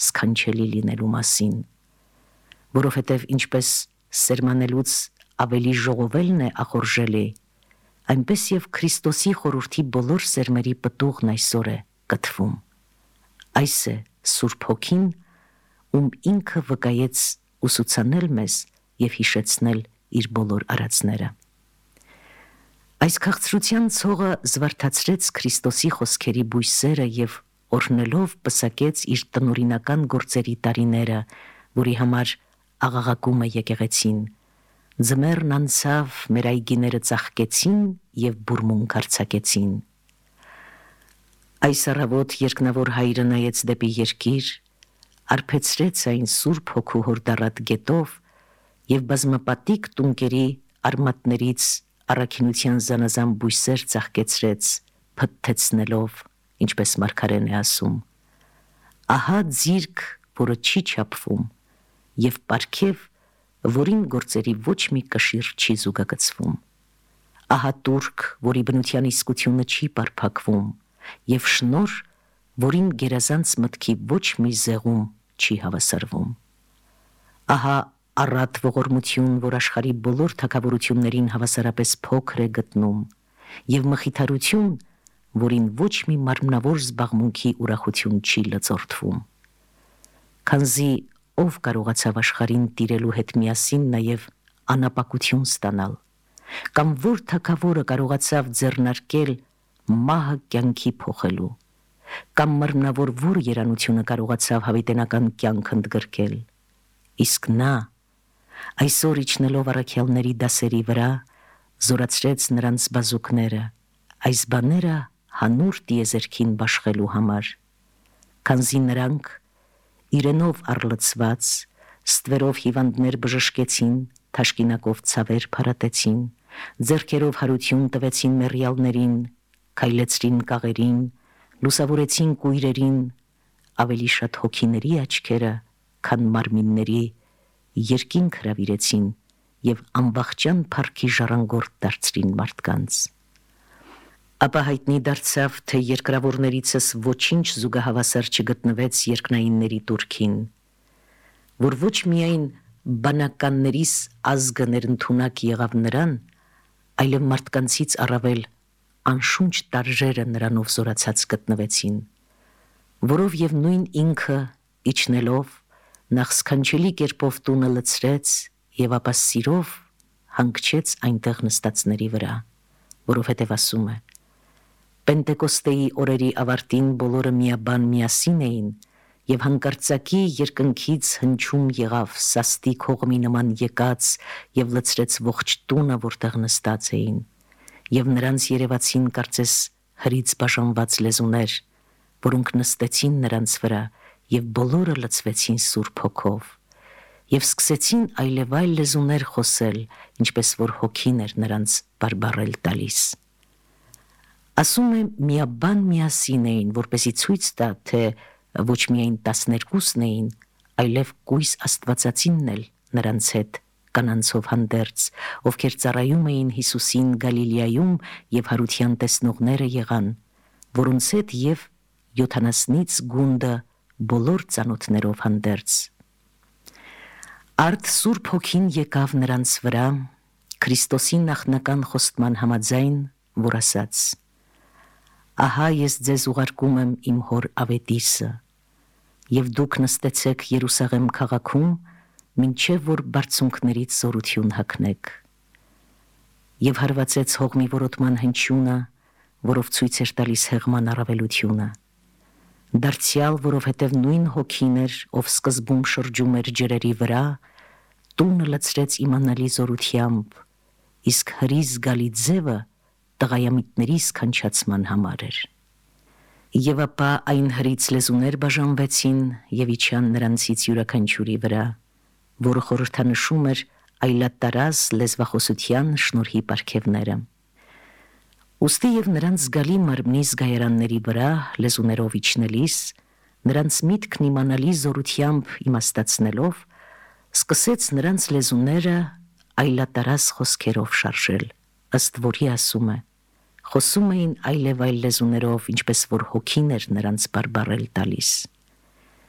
սքանչելի լինելու մասին, որովհետև ինչպես սերմանելուց ավելի ժողովելն է ախորժելի, այնպես եւ Քրիստոսի խորհրդի բոլոր սերմերի պտուղն այսօր է կտվում։ Այս է Սուրբ Հոգին, ում ինքը վկայեց ուսուցանել մեզ եւ հիշեցնել իր բոլոր արածները։ Այս քաղցրության ցողը զվարթացրեց Քրիստոսի խոսքերի բույսերը եւ օրհնելով պսակեց իր տնօրինական գործերի տարիները, որի համար աղաղակում է եկեղեցին։ Ձմեռն անցավ, մեր այգիները ծաղկեցին եւ բուրմունք արձակեցին։ Այս առավոտ երկնավոր հայրը նայեց դեպի երկիր, արբեցրեց այն Սուրբ Հոգու հորդառատ գետով եւ բազմապատիկ տունկերի արմատներից առաքինության զանազան բույսեր ծաղկեցրեց, փթթեցնելով, ինչպես մարգարեն է ասում. ահա ձիրք, որը չի չափվում, եւ պարգև, որին գործերի ոչ մի կշիռ չի զուգակցվում, ահա տուրք, որի բնության իսկությունը չի պարփակվում, եւ շնոր, որին գերազանց մտքի ոչ մի զեղում չի հավասարվում, ահա առատ ողորմություն, որ աշխարհի բոլոր թագավորություններին հավասարապես փոքր է գտնում, եւ մխիթարություն, որին ոչ մի մարմնավոր զբաղմունքի ուրախություն չի լծորդվում։ Քանզի ով կարողացավ աշխարհին տիրելու հետ միասին նաև անապակություն ստանալ, կամ որ թագավորը կարողացավ ձեռնարկել մահը կյանքի փոխելու, կամ մարմնավոր որ երանությունը կարողացավ հավիտենական կյանք ընդգրկել, իսկ նա այսօր իջնելով առաքյալների դասերի վրա զորացրեց նրանց բազուկները, այս բաները հանուր տիեզերքին բաշխելու համար, քանզի նրանք իրենով առլծված, ստվերով հիվանդներ բժշկեցին, թաշկինակով ցավեր փարատեցին, ձեռքերով հարություն տվեցին մեռյալներին, քայլեցրին կաղերին, լուսավորեցին կույրերին, ավելի շատ հոգիների աչքերը, քան մարմինների, երկինք հրավիրեցին եւ ամբախճան փառքի ժառանգորդ դարձրին մարդկանց։ Ապա հայտնի դարձավ, թե երկրավորներիցս ոչինչ զուգահավասար չգտնվեց երկնայինների տուրքին, որ ոչ միայն բանականներիս ազգը ներընդունակ եղավ նրան, այլև մարդկանցից առավել անշունչ տարժերը նրանով զորացած գտնվեցին, որով եւ նույն ինքը իջնելով նախ սքանչելի կերպով տունը լցրեց եւ ապա սիրով հանգչեց այնտեղ նստածների վրա, որովհետեւ ասում է. Պենտեկոստեի օրերի ավարտին բոլորը միաբան միասին էին եւ հանկարծակի երկնքից հնչում եղավ սաստիկ հողմի նման եկած եւ լցրեց ողջ տունը, որտեղ նստած էին, եւ նրանց երևացին կարծես հրից բաժանված լեզուներ, որոնք նստեցին նրանց վրա եւ բոլորը լցվեցին Սուրբ Հոգով եւ սկսեցին այլևայլ լեզուներ խոսել, ինչպես որ հոգին էր նրանց բարբառել տալիս։ Ասում է միաբան միասին էին, որպեսզի ցույց տա, թե ոչ միայն 12-ն էին, այլև կույս Աստվածածինն էլ նրանց հետ կանանցով հանդերձ, ովքեր ծառայում էին Հիսուսին Գալիլեայում եւ հարության տեսնողները եղան, որոնց հետ եւ 70-ից գունդը բոլոր ծանոթներով հանդերձ։ Արդ Սուրբ Հոգին եկավ նրանց վրա Քրիստոսի նախնական խոստման համաձայն, որ ասաց. Ահա ես ձեզ ուղարկում եմ իմ հոր ավետիսը, եւ դուք նստեցեք Երուսաղեմ քաղաքում, մինչև որ բարձունքներից զորություն հագնեք։ Եվ հարվածեց հողմի որոտման հնչյունը, որով ցույց էր տալիս հեղման առավելությունը։ Դարձյալ, որովհետև նույն հոգին էր, ով սկզբում շրջում էր ջրերի վրա, տունը լցրեց իմանալի զորությամբ, իսկ հրի զգալի ձևը տղայամիտների սքանչացման համար էր։ Եվ ապա այն հրից լեզուներ բաժանվեցին եւ իջան նրանցից յուրաքանչյուրի վրա, որը խորհրդանշում էր այլատարած լեզվախոսության շնորհի պարգևները։ Ուստի եւ նրանց զգալի մարմնի զգայարանների վրա լեզուներով իջնելիս, նրանց միտքն իմանալի զորությամբ իմաստացնելով, սկսեց նրանց լեզուները այլատարած խոսքերով շարժել, ըստ որի ասում է. խոսում էին այլև այլ լեզուներով, ինչպես որ հոգին էր նրանց բարբառել տալիս։